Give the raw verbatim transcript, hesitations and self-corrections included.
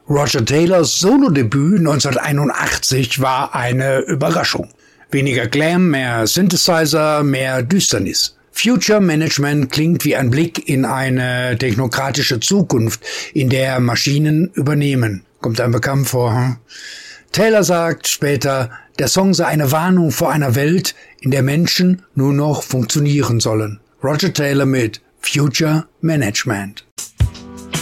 Roger Taylors Solodebüt neunzehnhunderteinundachtzig war eine Überraschung. Weniger Glam, mehr Synthesizer, mehr Düsternis. Future Management klingt wie ein Blick in eine technokratische Zukunft, in der Maschinen übernehmen. Kommt einem bekannt vor, hm? Taylor sagt später, der Song sei eine Warnung vor einer Welt, in der Menschen nur noch funktionieren sollen. Roger Taylor mit Future Management.